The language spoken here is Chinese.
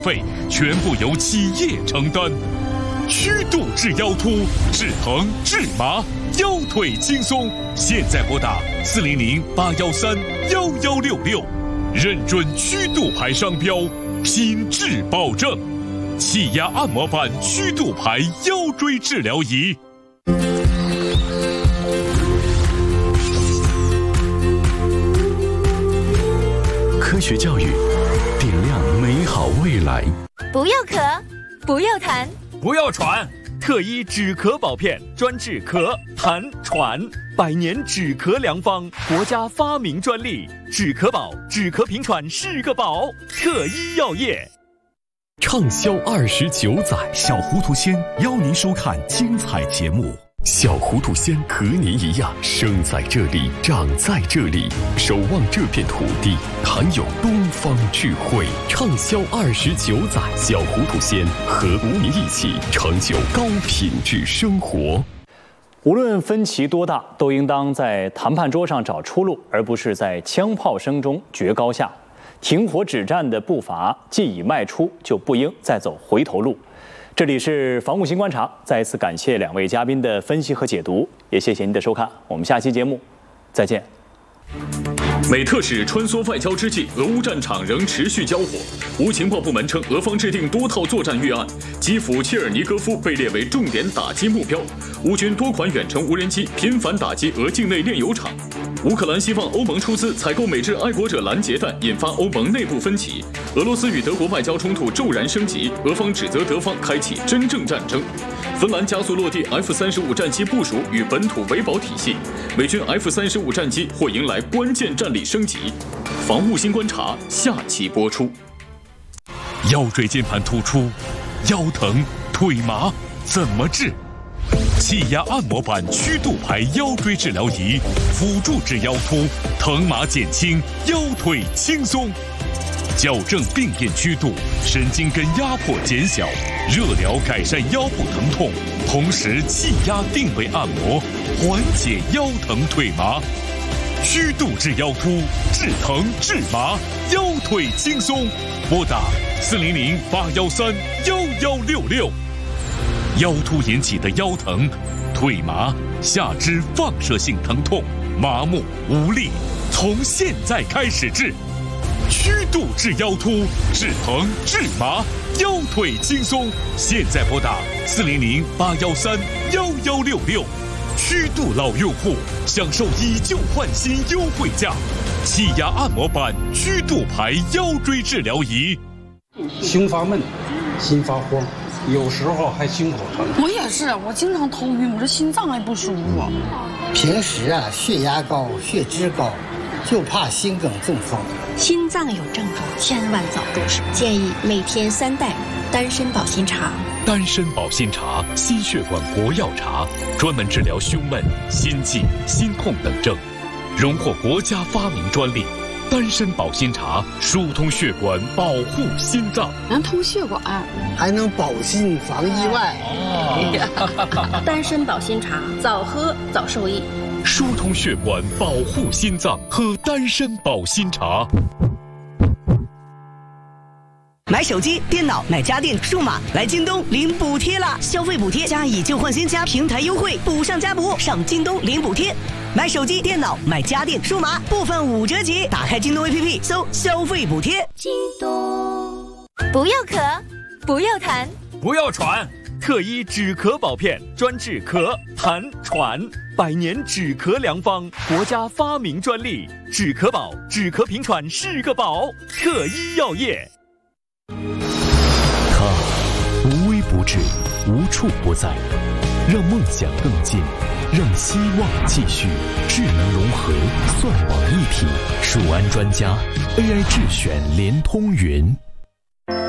费全部由企业承担。虚度治腰突，治疼治麻，腰腿轻松。现在拨打400-813-1166，认准虚度牌商标，品质保证。气压按摩板虚度牌腰椎治疗仪。 科学教育，点亮美好未来。 不要咳，不要痰， 不要喘。特一止咳宝片，专治咳、痰、喘，100年止咳良方，国家发明专利。止咳宝，止咳平喘是个宝。特一药业。 畅销29载，小糊涂仙邀您收看精彩节目。小糊涂仙和您一样，生在这里，长在这里，守望这片土地，含有东方智慧。畅销29载，小糊涂仙和您一起成就高品质生活。 无论分歧多大，都应当在谈判桌上找出路，而不是在枪炮声中决高下。停火止战的步伐既已迈出，就不应再走回头路。这里是防务新观察，再一次感谢2位嘉宾的分析和解读，也谢谢您的收看，我们下期节目再见。 美特使穿梭外交之际，俄乌战场仍持续交火。乌情报部门称，俄方制定多套作战预案，基辅切尔尼戈夫被列为重点打击目标。乌军多款远程无人机频繁打击俄境内炼油厂。乌克兰希望欧盟出资采购美制爱国者拦截弹，引发欧盟内部分歧。俄罗斯与德国外交冲突骤然升级，俄方指责德方开启真正战争。芬兰加速落地 F-35战机部署与本土维保体系，美军 F-35战机或迎来关键战力升级。防务新观察下期播出。腰椎间盘突出、腰疼、腿麻怎么治？气压按摩板虚度牌腰椎治疗仪，辅助治腰突，疼麻减轻，腰腿轻松。矫正病变虚度，神经根压迫减小，热疗改善腰部疼痛，同时气压定位按摩，缓解腰疼腿麻。虚度治腰突，治疼治麻，腰腿轻松。拨打400-813-1166。腰突引起的腰疼、腿麻、下肢放射性疼痛、麻木无力，从现在开始治。虚度治腰突，治疼治麻，腰腿轻松。现在拨打400-813-1166。虚度老用户享受以旧换新优惠价，气压按摩板虚度牌腰椎治疗仪。 心发闷，心发慌，有时候还心口疼。 我也是，我经常头晕，我这心脏还不舒服。 平时血压高、血脂高，就怕心梗中风。 心脏有症状，千万早重视。建议每天3袋丹参保心茶。 丹参保心茶，心血管国药茶，专门治疗胸闷、心悸、心痛等症，荣获国家发明专利。丹参保心茶疏通血管，保护心脏， 能通血管， 还能保心防意外。 丹参保心茶，早喝早受益。 疏通血管，保护心脏，喝丹参保心茶。 买手机、电脑、买家电、数码，来京东领补贴啦！消费补贴加以旧换新加平台优惠，补上加补，上京东领补贴。买手机、电脑、买家电、数码，部分5折起。打开京东 APP， 搜消费补贴。 京东。不要咳，不要痰， 不要喘。特一止咳宝片，专治咳、痰、喘，100年止咳良方，国家发明专利。止咳宝，止咳平喘是个宝。特一药业。 它无微不至，无处不在，让梦想更近，让希望继续。智能融合，算网一体，数安专家 AI 智选联通云。